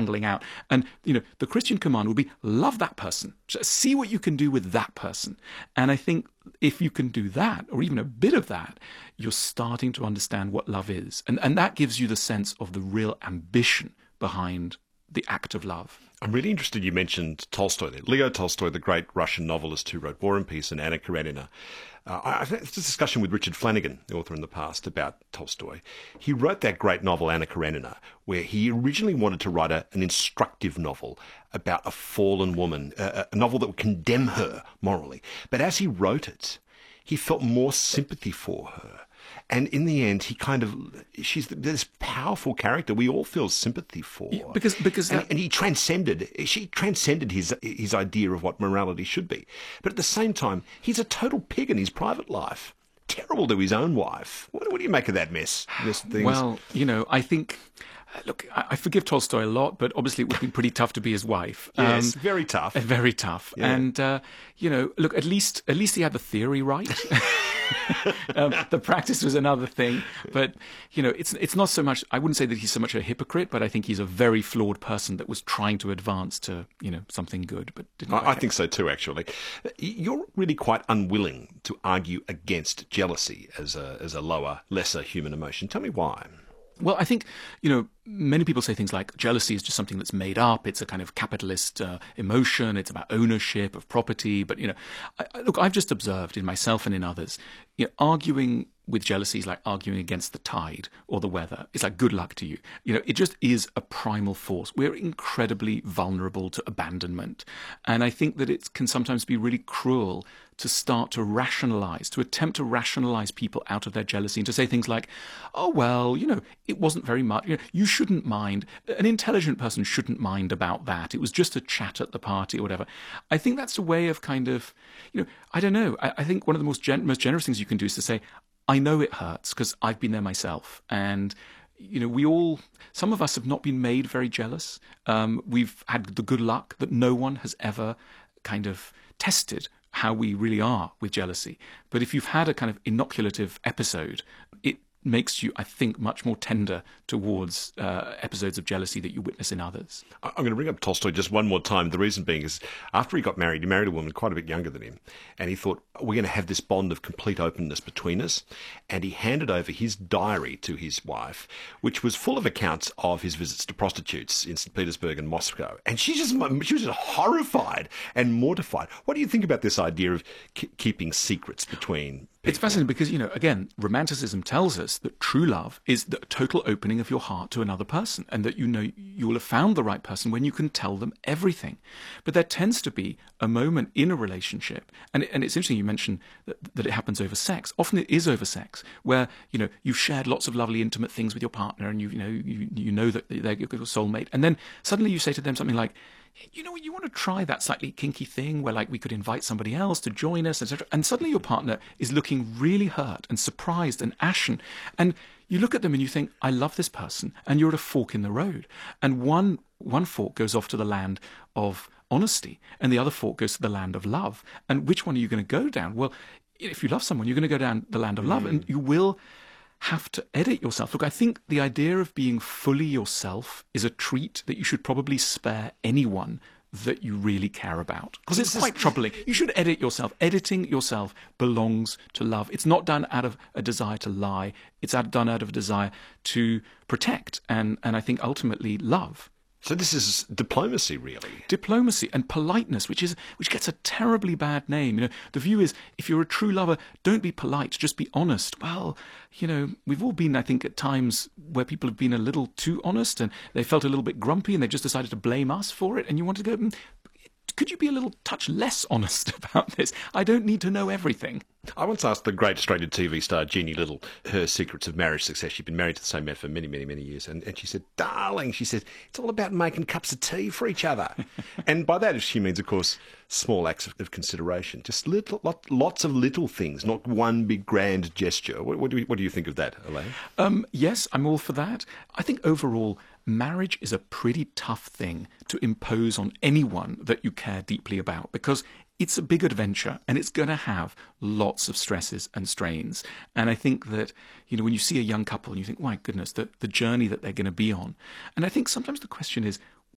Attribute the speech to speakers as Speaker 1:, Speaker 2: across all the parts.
Speaker 1: wrangling out. And, the Christian command would be, love that person. Just see what you can do with that person. And I think if you can do that, or even a bit of that, you're starting to understand what love is. And that gives you the sense of the real ambition behind the act of love.
Speaker 2: I'm really interested, you mentioned Tolstoy there. Leo Tolstoy, the great Russian novelist who wrote War and Peace and Anna Karenina. I've had this discussion with Richard Flanagan, the author in the past, about Tolstoy. He wrote that great novel, Anna Karenina, where he originally wanted to write an instructive novel about a fallen woman, a novel that would condemn her morally. But as he wrote it, he felt more sympathy for her. And in the end, she's this powerful character we all feel sympathy for.
Speaker 1: Yeah, because
Speaker 2: she transcended his idea of what morality should be. But at the same time, he's a total pig in his private life. Terrible to his own wife. What do you make of that mess?
Speaker 1: Well, I think... Look, I forgive Tolstoy a lot, but obviously it would be pretty tough to be his wife.
Speaker 2: Yes, very tough.
Speaker 1: Very tough. Yeah. And, look, at least he had the theory right. The practice was another thing. But, it's not so much, I wouldn't say that he's so much a hypocrite, but I think he's a very flawed person that was trying to advance to, something good, but didn't.
Speaker 2: I think so too, actually. You're really quite unwilling to argue against jealousy as a lower, lesser human emotion. Tell me why.
Speaker 1: Well, I think, many people say things like jealousy is just something that's made up. It's a kind of capitalist emotion. It's about ownership of property. But, look, I've just observed in myself and in others, arguing with jealousy is like arguing against the tide or the weather. It's like, good luck to you. It just is a primal force. We're incredibly vulnerable to abandonment. And I think that it can sometimes be really cruel to start to attempt to rationalize people out of their jealousy and to say things like, oh, well, it wasn't very much. You shouldn't mind. An intelligent person shouldn't mind about that. It was just a chat at the party or whatever. I think that's a way of kind of, I don't know. I think one of the most generous things you can do is to say, I know it hurts because I've been there myself. And, some of us have not been made very jealous. We've had the good luck that no one has ever kind of tested how we really are with jealousy. But if you've had a kind of inoculative episode, it makes you, I think, much more tender towards episodes of jealousy that you witness in others.
Speaker 2: I'm going to bring up Tolstoy just one more time. The reason being is after he got married, he married a woman quite a bit younger than him. And he thought, we're going to have this bond of complete openness between us. And he handed over his diary to his wife, which was full of accounts of his visits to prostitutes in St. Petersburg and Moscow. And she was just horrified and mortified. What do you think about this idea of keeping secrets between people?
Speaker 1: It's fascinating because, again, Romanticism tells us that true love is the total opening of your heart to another person, and that you will have found the right person when you can tell them everything. But there tends to be a moment in a relationship, and it's interesting you mentioned that it happens over sex. Often it is over sex, where you've shared lots of lovely, intimate things with your partner, and you know that they're your soulmate, and then suddenly you say to them something like, you want to try that slightly kinky thing where we could invite somebody else to join us, etc. And suddenly your partner is looking really hurt and surprised and ashen. And you look at them and you think, I love this person. And you're at a fork in the road. And one fork goes off to the land of honesty and the other fork goes to the land of love. And which one are you going to go down? Well, if you love someone, you're going to go down the land of love, and you will have to edit yourself. Look, I think the idea of being fully yourself is a treat that you should probably spare anyone that you really care about. Because it's quite troubling. You should edit yourself. Editing yourself belongs to love. It's not done out of a desire to lie. It's done out of a desire to protect and I think ultimately love.
Speaker 2: So this is diplomacy, really.
Speaker 1: Diplomacy and politeness, which gets a terribly bad name. The view is, if you're a true lover, don't be polite, just be honest. Well, we've all been, I think, at times where people have been a little too honest and they felt a little bit grumpy and they just decided to blame us for it. And you want to go, could you be a little touch less honest about this? I don't need to know everything.
Speaker 2: I once asked the great Australian TV star Jeannie Little her secrets of marriage success. She'd been married to the same man for many, many, many years. And she said, darling, she said, it's all about making cups of tea for each other. And by that she means, of course, small acts of consideration. Just lots of little things, not one big grand gesture. What do you think of that, Elaine?
Speaker 1: Yes, I'm all for that. I think overall, marriage is a pretty tough thing to impose on anyone that you care deeply about, because it's a big adventure and it's going to have lots of stresses and strains. And I think that, when you see a young couple and you think, my goodness, the journey that they're going to be on. And I think sometimes the question is,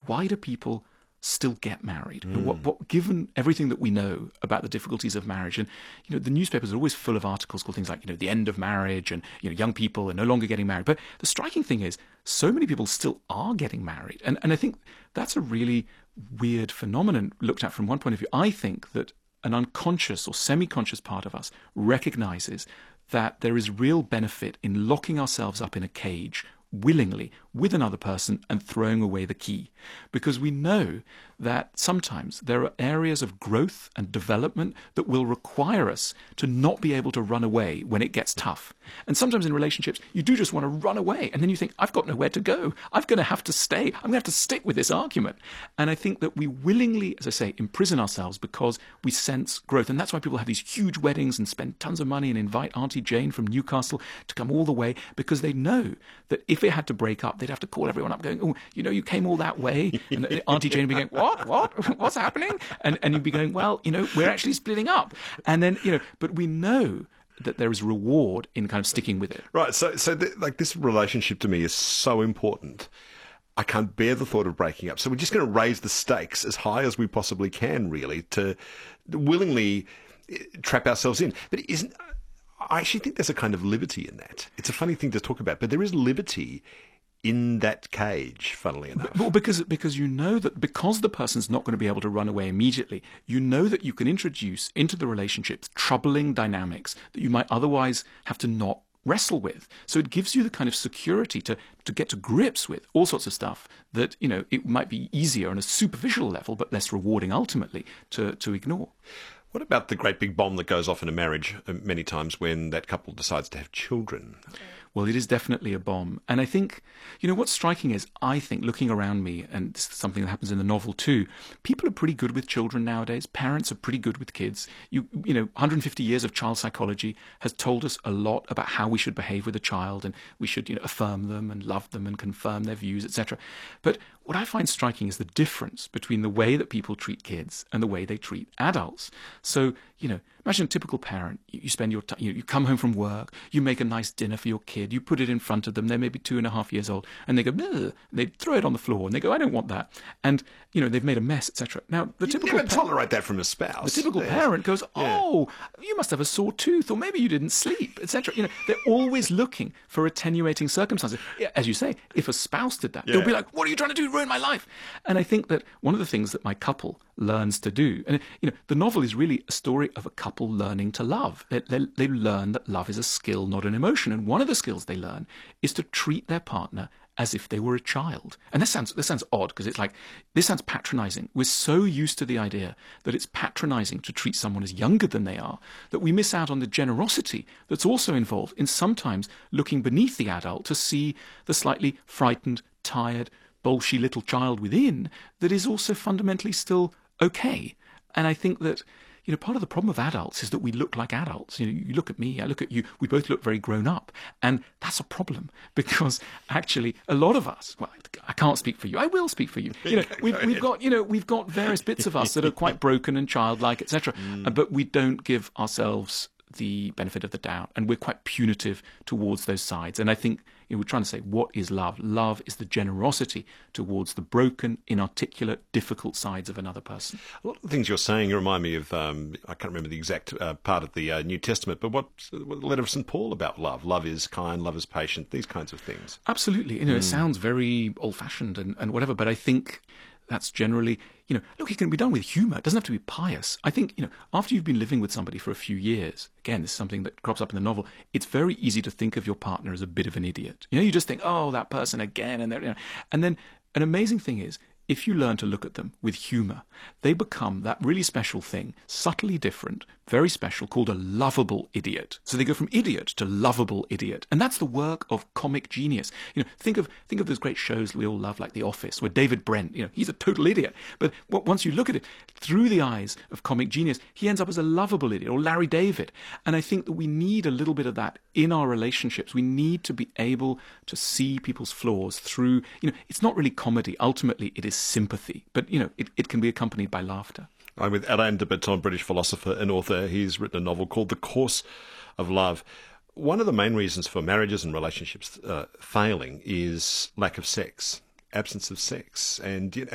Speaker 1: why do people still get married? You know, what, given everything that we know about the difficulties of marriage, and the newspapers are always full of articles called things like the end of marriage, and young people are no longer getting married. But the striking thing is, so many people still are getting married, and I think that's a really weird phenomenon looked at from one point of view. I think that an unconscious or semi-conscious part of us recognizes that there is real benefit in locking ourselves up in a cage willingly with another person and throwing away the key, because we know that sometimes there are areas of growth and development that will require us to not be able to run away when it gets tough. And sometimes in relationships, you do just want to run away, and then you think, I've got nowhere to go. I'm going to have to stay. I'm going to have to stick with this argument. And I think that we willingly, as I say, imprison ourselves because we sense growth. And that's why people have these huge weddings and spend tons of money and invite Auntie Jane from Newcastle to come all the way, because they know that if it had to break up, they'd have to call everyone up going, oh, you came all that way. And Auntie Jane would be going, what's happening? And you'd be going, well, we're actually splitting up. And then, but we know that there is reward in kind of sticking with it.
Speaker 2: Right. So this relationship to me is so important. I can't bear the thought of breaking up. So we're just going to raise the stakes as high as we possibly can, really, to willingly trap ourselves in. But I actually think there's a kind of liberty in that. It's a funny thing to talk about, but there is liberty in that cage, funnily enough.
Speaker 1: Well, because you know that because the person's not going to be able to run away immediately, you know that you can introduce into the relationships troubling dynamics that you might otherwise have to not wrestle with. So it gives you the kind of security to get to grips with all sorts of stuff that, it might be easier on a superficial level, but less rewarding ultimately to ignore.
Speaker 2: What about the great big bomb that goes off in a marriage many times when that couple decides to have children?
Speaker 1: Well, it is definitely a bomb. And I think, what's striking is, I think, looking around me, and this is something that happens in the novel too, people are pretty good with children nowadays. Parents are pretty good with kids. 150 years of child psychology has told us a lot about how we should behave with a child, and we should, affirm them and love them and confirm their views, etc. But what I find striking is the difference between the way that people treat kids and the way they treat adults. So, imagine a typical parent. You spend your time, you come home from work, you make a nice dinner for your kid, you put it in front of them, they're maybe 2.5 years old, and they go, and they throw it on the floor, and they go, I don't want that. And, they've made a mess, etc. Now, the typical
Speaker 2: never tolerate that from a spouse.
Speaker 1: The typical parent goes, oh, you must have a sore tooth, or maybe you didn't sleep, etc. They're always looking for attenuating circumstances. As you say, if a spouse did that, they'll be like, what are you trying to do? Ruin my life. And I think that one of the things that my couple learns to do, and the novel is really a story of a couple learning to love. They learn that love is a skill, not an emotion. And one of the skills they learn is to treat their partner as if they were a child. And this sounds odd, because it's like, this sounds patronizing. We're so used to the idea that it's patronizing to treat someone as younger than they are, that we miss out on the generosity that's also involved in sometimes looking beneath the adult to see the slightly frightened, tired, bolshy little child within that is also fundamentally still okay. And I think that part of the problem of adults is that we look like adults. You look at me, I look at you, we both look very grown up. And that's a problem, because actually a lot of us, well, I can't speak for you, I will speak for you. We've got various bits of us that are quite broken and childlike, etc. But we don't give ourselves the benefit of the doubt, and we're quite punitive towards those sides. And I think we're trying to say, what is love? Love is the generosity towards the broken, inarticulate, difficult sides of another person.
Speaker 2: A lot of the things you're saying remind me of, I can't remember the exact part of the New Testament, but what the letter of St. Paul about love? Love is kind, love is patient, these kinds of things.
Speaker 1: Absolutely. It sounds very old-fashioned and whatever, but I think that's generally, look, it can be done with humour. It doesn't have to be pious. I think, after you've been living with somebody for a few years, again, this is something that crops up in the novel, it's very easy to think of your partner as a bit of an idiot. You just think, oh, that person again. And then an amazing thing is, if you learn to look at them with humour, they become that really special thing, subtly different, very special, called a lovable idiot. So they go from idiot to lovable idiot. And that's the work of comic genius. Think of those great shows we all love, like The Office, where David Brent, he's a total idiot. But once you look at it through the eyes of comic genius, he ends up as a lovable idiot, or Larry David. And I think that we need a little bit of that in our relationships. We need to be able to see people's flaws through, it's not really comedy. Ultimately, it is sympathy. But, it can be accompanied by laughter.
Speaker 2: I'm with Alain de Botton, British philosopher and author. He's written a novel called The Course of Love. One of the main reasons for marriages and relationships failing is lack of sex, absence of sex. And